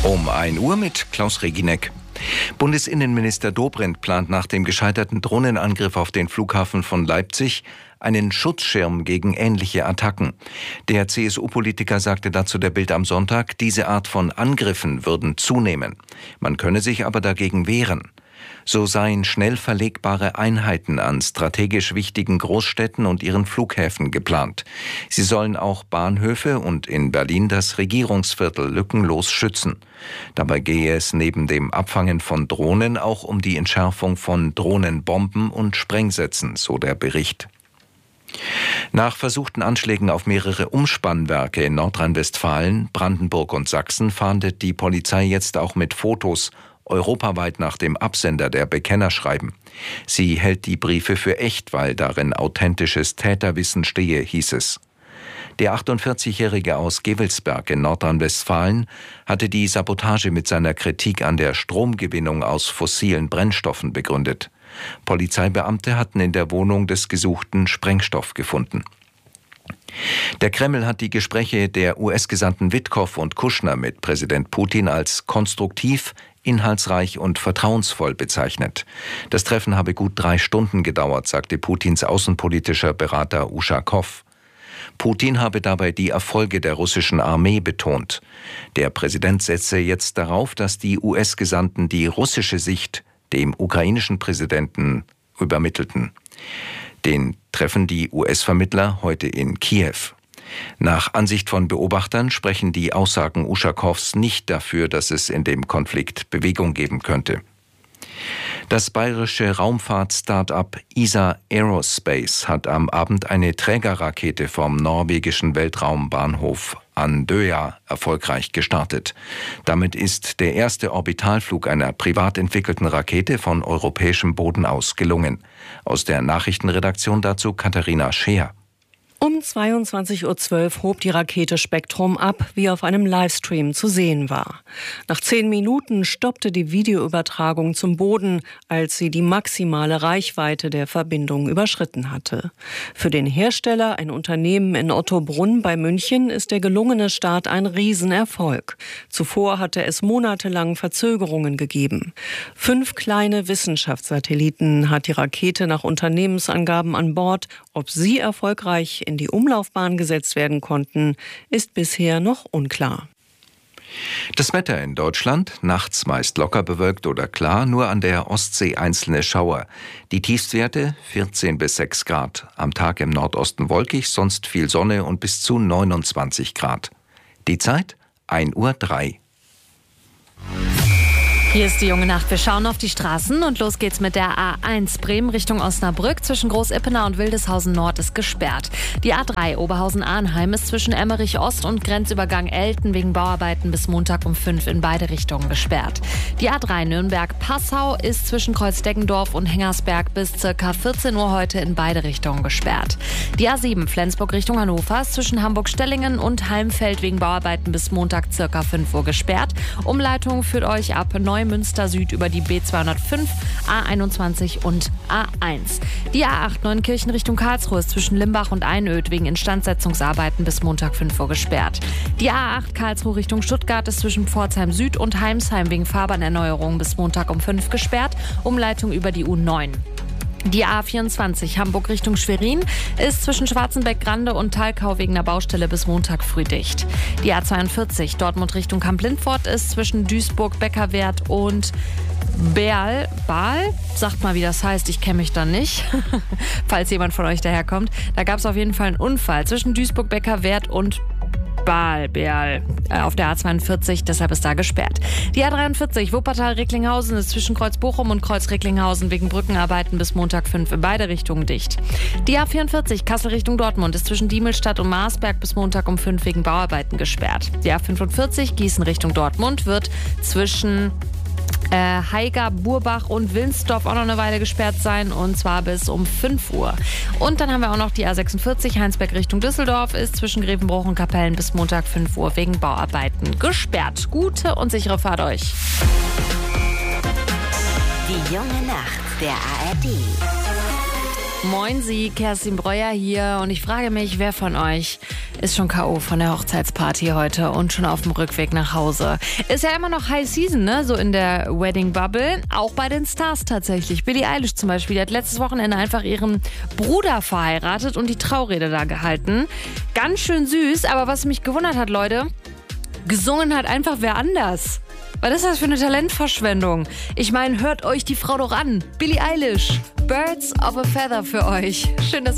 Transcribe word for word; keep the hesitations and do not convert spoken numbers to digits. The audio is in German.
Um ein Uhr mit Klaus Regineck. Bundesinnenminister Dobrindt plant nach dem gescheiterten Drohnenangriff auf den Flughafen von Leipzig einen Schutzschirm gegen ähnliche Attacken. Der C S U-Politiker sagte dazu der Bild am Sonntag, diese Art von Angriffen würden zunehmen. Man könne sich aber dagegen wehren. So seien schnell verlegbare Einheiten an strategisch wichtigen Großstädten und ihren Flughäfen geplant. Sie sollen auch Bahnhöfe und in Berlin das Regierungsviertel lückenlos schützen. Dabei gehe es neben dem Abfangen von Drohnen auch um die Entschärfung von Drohnenbomben und Sprengsätzen, so der Bericht. Nach versuchten Anschlägen auf mehrere Umspannwerke in Nordrhein-Westfalen, Brandenburg und Sachsen fahndet die Polizei jetzt auch mit Fotos europaweit nach dem Absender der Bekennerschreiben. Sie hält die Briefe für echt, weil darin authentisches Täterwissen stehe, hieß es. Der achtundvierzigjährige aus Gevelsberg in Nordrhein-Westfalen hatte die Sabotage mit seiner Kritik an der Stromgewinnung aus fossilen Brennstoffen begründet. Polizeibeamte hatten in der Wohnung des Gesuchten Sprengstoff gefunden. Der Kreml hat die Gespräche der U S-Gesandten Witkow und Kushner mit Präsident Putin als konstruktiv, inhaltsreich und vertrauensvoll bezeichnet. Das Treffen habe gut drei Stunden gedauert, sagte Putins außenpolitischer Berater Uschakow. Putin habe dabei die Erfolge der russischen Armee betont. Der Präsident setze jetzt darauf, dass die U S-Gesandten die russische Sicht dem ukrainischen Präsidenten übermittelten. Den treffen die U S-Vermittler heute in Kiew. Nach Ansicht von Beobachtern sprechen die Aussagen Uschakows nicht dafür, dass es in dem Konflikt Bewegung geben könnte. Das bayerische Raumfahrt-Start-up E S A Aerospace hat am Abend eine Trägerrakete vom norwegischen Weltraumbahnhof Andøya erfolgreich gestartet. Damit ist der erste Orbitalflug einer privat entwickelten Rakete von europäischem Boden aus gelungen. Aus der Nachrichtenredaktion dazu Katharina Scheer. Um zweiundzwanzig Uhr zwölf hob die Rakete Spektrum ab, wie auf einem Livestream zu sehen war. Nach zehn Minuten stoppte die Videoübertragung zum Boden, als sie die maximale Reichweite der Verbindung überschritten hatte. Für den Hersteller, ein Unternehmen in Ottobrunn bei München, ist der gelungene Start ein Riesenerfolg. Zuvor hatte es monatelang Verzögerungen gegeben. Fünf kleine Wissenschaftssatelliten hat die Rakete nach Unternehmensangaben an Bord. Ob sie erfolgreich in die Umlaufbahn gesetzt werden konnten, ist bisher noch unklar. Das Wetter in Deutschland, nachts meist locker bewölkt oder klar, nur an der Ostsee einzelne Schauer. Die Tiefstwerte vierzehn bis sechs Grad, am Tag im Nordosten wolkig, sonst viel Sonne und bis zu neunundzwanzig Grad. Die Zeit ein Uhr drei. Hier ist die junge Nacht. Wir schauen auf die Straßen und los geht's mit der A eins Bremen Richtung Osnabrück. Zwischen Groß-Ippenau und Wildeshausen Nord ist gesperrt. Die A drei Oberhausen-Arnheim ist zwischen Emmerich Ost und Grenzübergang Elten wegen Bauarbeiten bis Montag um fünf in beide Richtungen gesperrt. Die A drei Nürnberg-Passau ist zwischen Kreuz-Deggendorf und Hengersberg bis ca. vierzehn Uhr heute in beide Richtungen gesperrt. Die A sieben Flensburg Richtung Hannover ist zwischen Hamburg-Stellingen und Heimfeld wegen Bauarbeiten bis Montag ca. fünf Uhr gesperrt. Umleitung führt euch ab Neumünster Süd über die B zweihundertfünf, A einundzwanzig und A eins. Die A acht Neunkirchen Richtung Karlsruhe ist zwischen Limbach und Einöd wegen Instandsetzungsarbeiten bis Montag fünf Uhr gesperrt. Die A acht Karlsruhe Richtung Stuttgart ist zwischen Pforzheim Süd und Heimsheim wegen Fahrbahnerneuerung bis Montag um fünf gesperrt. Umleitung über die U neun. Die A vierundzwanzig Hamburg Richtung Schwerin ist zwischen Schwarzenbeck-Grande und Thalkau wegen der Baustelle bis Montag früh dicht. Die A zweiundvierzig Dortmund Richtung Kamp-Lindfort ist zwischen Duisburg-Beckerwerth und Berl, Baal, sagt mal, wie das heißt, ich kenne mich da nicht, falls jemand von euch daherkommt. Da gab es auf jeden Fall einen Unfall zwischen Duisburg-Beckerwerth und Baal, Berl, äh, auf der A zweiundvierzig, deshalb ist da gesperrt. Die A dreiundvierzig Wuppertal-Recklinghausen ist zwischen Kreuz-Bochum und Kreuz-Recklinghausen wegen Brückenarbeiten bis Montag fünf in beide Richtungen dicht. Die A vierundvierzig Kassel Richtung Dortmund ist zwischen Diemelstadt und Marsberg bis Montag um fünf wegen Bauarbeiten gesperrt. Die A fünfundvierzig Gießen Richtung Dortmund wird zwischen Äh, Haiger, Burbach und Wilnsdorf auch noch eine Weile gesperrt sein, und zwar bis um fünf Uhr. Und dann haben wir auch noch die A sechsundvierzig Heinsberg Richtung Düsseldorf ist zwischen Grevenbruch und Kapellen bis Montag fünf Uhr wegen Bauarbeiten gesperrt. Gute und sichere Fahrt euch. Die junge Nacht der A R D. Moin Sie, Kerstin Breuer hier und ich frage mich, wer von euch ist schon K O von der Hochzeitsparty heute und schon auf dem Rückweg nach Hause? Ist ja immer noch High Season, ne? So in der Wedding Bubble, auch bei den Stars tatsächlich. Billie Eilish zum Beispiel, die hat letztes Wochenende einfach ihren Bruder verheiratet und die Traurede da gehalten. Ganz schön süß, aber was mich gewundert hat, Leute, gesungen hat einfach wer anders. Was ist das für eine Talentverschwendung? Ich meine, hört euch die Frau doch an. Billie Eilish, Birds of a Feather für euch. Schön, dass